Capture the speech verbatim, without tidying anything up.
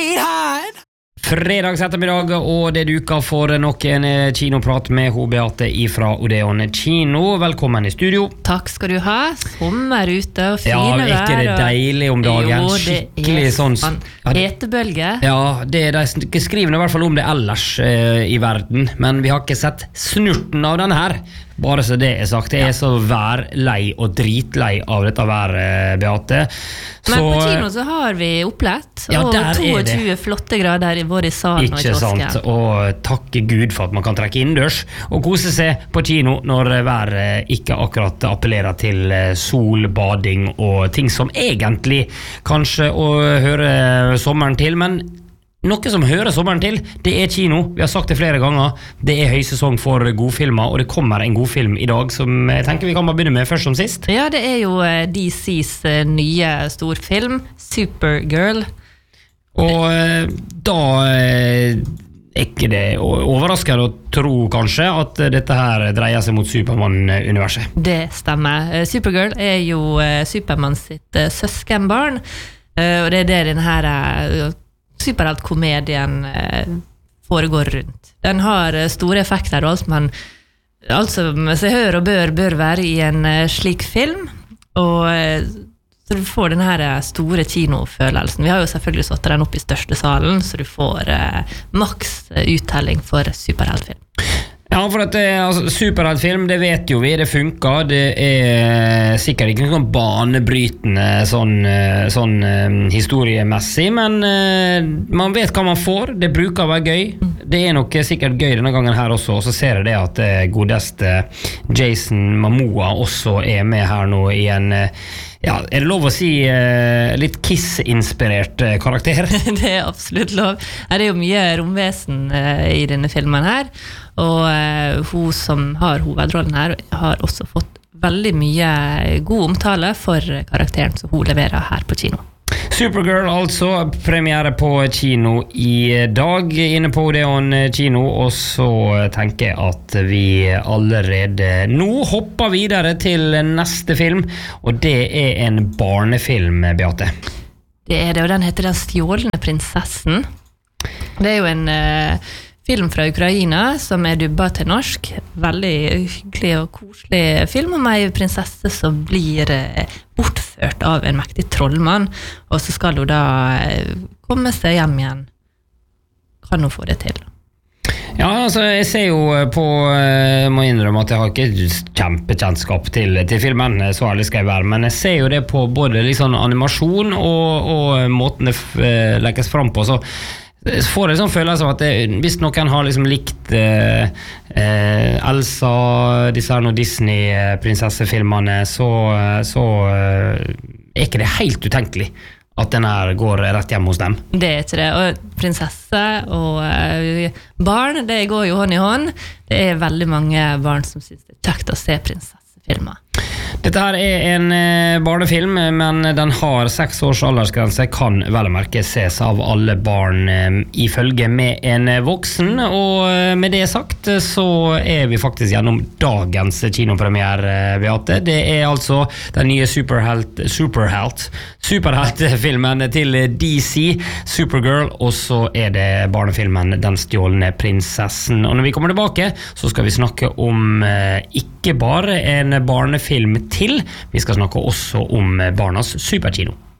sweetheart. Fredags ettermiddag, og det duker for nok en kinoprat med Ho Beate ifra Odeon Kino. Velkommen i studio. Takk skal du ha. Sommer ute og fine vær. Ja, ikke det deilig om dagen? Jo, skikkelig sånn. Etebølge. Ja, det, de skriver i hvert fall om det ellers eh, i verden, men vi har ikke sett snurten av denne her. Bare så det er sagt, jeg er så værlei og dritlei av dette været, Beate. Så, men på kino så har vi opplett, ja, og tjueto flotte grader både i salen og i kiosken. Ikke sant, og takke Gud for at man kan trekke innendørs og kose seg på kino når været ikke akkurat appellerer til sol, bading og ting som egentlig kanskje å høre sommeren til, men noe som hører sommeren til, det er kino. Vi har sagt det flere ganger. Det er høysesong for godfilmer, og det kommer en godfilm i dag som jeg tenker vi kan bare begynne med først som sist. Ja, det er jo D C's nye storfilm, Supergirl. Og da er ikke det overraskende å tro kanskje at dette her dreier seg mot Superman-universet. Det stemmer. Supergirl er jo Superman sitt søskenbarn, og det er det denne her superheltkomedien eh, foregår rundt. Den har eh, store effekter og alt, men alt som seg hør og bør bør være i en eh, slik film, og eh, så du får den her store kinofølelsen. Vi har jo selvfølgelig satt den opp i største salen, så du får eh, maks uttelling for superheltfilm. Ja, for at det, altså, superheltfilm, det vet jo vi, det funker. Det er sikkert ikke noe banebrytende sånn, sånn uh, historiemessig, men uh, man vet hva man får. Det bruker å være gøy. Det er nok sikkert gøy denne gangen her også, og så ser jeg det at uh, godeste Jason Momoa også er med her nå i en uh, ja, er det lov å si uh, litt Kiss-inspirert uh, karakter? Det er absolutt lov. Det er jo mye romvesen uh, i denne filmen her, og uh, hun som har hovedrollen her har også fått veldig mye god omtale for karakteren som hun leverer her på kino. Supergirl, altså, premiere på kino i dag inne på Odeon Kino, og så tenker jeg at vi allerede nå hopper videre til neste film, og det er en barnefilm, Beate. Det er det, og den heter Den stjålne prinsessen. Det er jo en uh, film fra Ukraina som er dubbet til norsk. Veldig hyggelig og koselig film om en prinsesse som blir uh, bortført av en mektig trollmann, og så skal hun da uh, komme seg hjem igjen. Kan hun få det til? Ja, altså, jeg ser jo på, jeg må innrømme at jeg har ikke kjempekjennskap til, til filmen, så ærlig skal jeg være, men jeg ser jo det på både liksom animasjon og, og måten det f- legges frem på, så så får jeg sånn følelse av at det, hvis noen har liksom likt eh, eh, Elsa, disse her Disney-prinsessefilmene, så, så eh, er ikke det helt utenkelig at den her går rett hjem hos dem. Det er ikke det, og prinsesse og uh, barn, det går jo hånd i hånd. Det er veldig mange barn som synes det er kjekt å se prinsessefilmer. Dette her er en eh, barnefilm, men den har seks års aldersgrense, kan vel å merke ses av alle barn eh, i følge med en voksen, og eh, med det sagt så er vi faktisk gjennom dagens kinopremiere, Beate. Det er altså den nye superhelt, superhelt, superheltfilmen til D C, Supergirl, og så er det barnefilmen Den stjålne prinsessen. Og når vi kommer tilbake, så skal vi snakke om eh, ikke bare en barnefilm til, vi skal snakke også om barnas superkino.